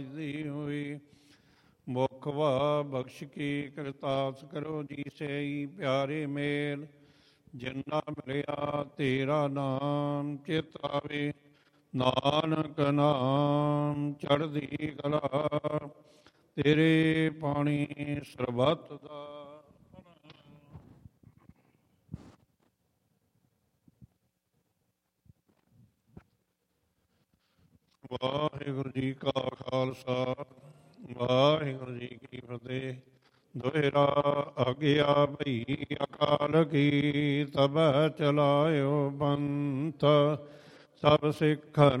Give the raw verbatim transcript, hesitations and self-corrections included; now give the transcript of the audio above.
ਦੀ ਹੋਈ। ਮੁਖ ਵਾ ਬਖਸ਼ ਕੀ ਕਰਤਾਸ ਕਰੋ ਜੀ ਸਈ ਪਿਆਰੇ ਮੇਲ। ਜਿੰਨਾ ਮਿਲਿਆ ਤੇਰਾ ਨਾਮ ਚਿਤ ਆਵੇ, ਨਾਨਕ ਨਾਮ ਚੜ੍ਹਦੀ ਕਲਾ। ਤੇਰੇ ਪਾਣੀ ਸਰਬੱਤ ਦਾ ਵਾਹਿਗੁਰੂ ਜੀ ਕਾ ਖਾਲਸਾ ਵਾਹਿਗੁਰੂ ਜੀ ਕੀ ਫਤਿਹ। ਦੋਹਰਾ ਆਗਿਆ ਭਈ ਅਕਾਲ ਕੀ, ਤਬੈ ਚਲਾਇਓ ਪੰਥ। ਸਭ ਸਿੱਖ